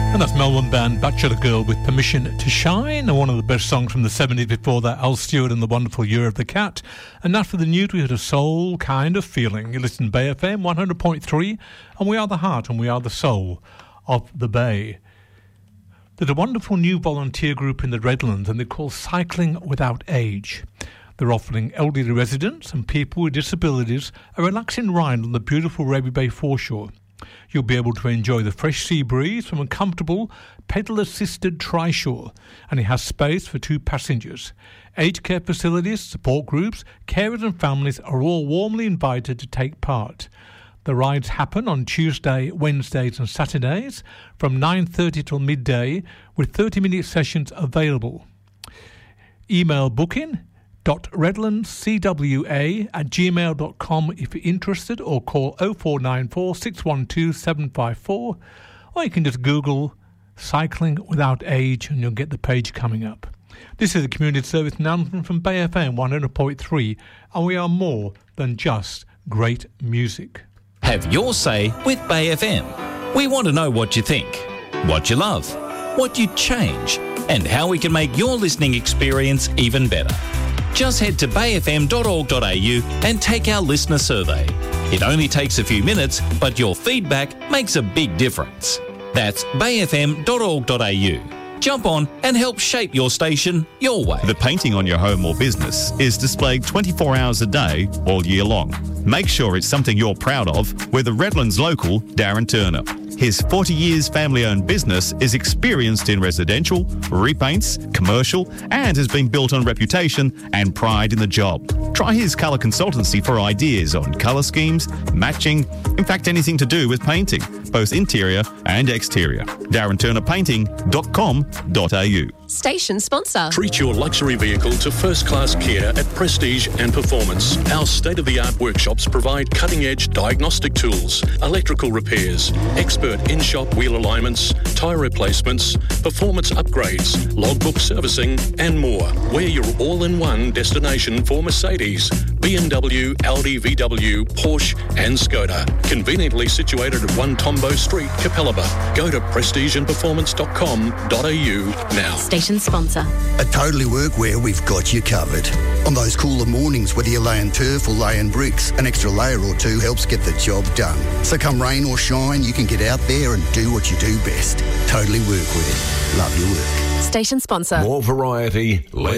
And that's Melbourne band Bachelor Girl with Permission to Shine, and one of the best songs from the 70s. Before that, Al Stewart and the Wonderful Year of the Cat. And after the news, we had a soul kind of feeling. You listen to Bay FM 100.3, and we are the heart and we are the soul of the Bay. There's a wonderful new volunteer group in the Redlands, and they're called Cycling Without Age. They're offering elderly residents and people with disabilities a relaxing ride on the beautiful Raby Bay foreshore. You'll be able to enjoy the fresh sea breeze from a comfortable pedal-assisted trishaw, and it has space for 2 passengers. Aged care facilities, support groups, carers and families are all warmly invited to take part. The rides happen on Tuesday, Wednesdays and Saturdays from 9:30 till midday, with 30-minute sessions available. Email booking.redlandscwa@gmail.com if you're interested, or call 0494 612 754, or you can just Google Cycling Without Age and you'll get the page coming up. This is a community service announcement from Bay FM 100.3, and we are more than just great music. Have your say with Bay FM. We want to know what you think, what you love, what you'd change, and how we can make your listening experience even better. Just head to bayfm.org.au and take our listener survey. It only takes a few minutes, but your feedback makes a big difference. That's bayfm.org.au. Jump on and help shape your station your way. The painting on your home or business is displayed 24 hours a day, all year long. Make sure it's something you're proud of with the Redlands local, Darren Turner. His 40 years family-owned business is experienced in residential, repaints, commercial, and has been built on reputation and pride in the job. Try his colour consultancy for ideas on colour schemes, matching, in fact anything to do with painting, both interior and exterior. DarrenTurnerPainting.com.au. Station sponsor. Treat your luxury vehicle to first-class care at Prestige and Performance. Our state-of-the-art workshops provide cutting-edge diagnostic tools, electrical repairs, expert in-shop wheel alignments, tyre replacements, performance upgrades, logbook servicing, and more. We're your all-in-one destination for Mercedes, BMW, Audi, VW, Porsche, and Skoda. Conveniently situated at 1 Tombo Street, Capalaba. Go to prestigeandperformance.com.au now. Station sponsor. At Totally Workwear, we've got you covered. On those cooler mornings, whether you're laying turf or laying bricks, an extra layer or two helps get the job done. So come rain or shine, you can get out there and do what you do best. Totally Workwear. Love your work. Station sponsor. More variety, less